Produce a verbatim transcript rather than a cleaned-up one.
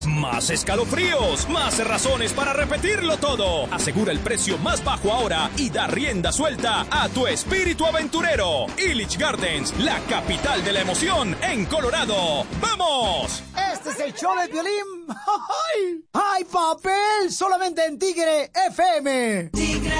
Más escalofríos, más razones para repetirlo todo. Asegura el precio más bajo ahora y da rienda suelta a tu espíritu aventurero. Illich Gardens, la capital de la emoción en Colorado. ¡Vamos! Este es el show de Piolín. ¡Ay, papel! Solamente en Tigre F M. Tigre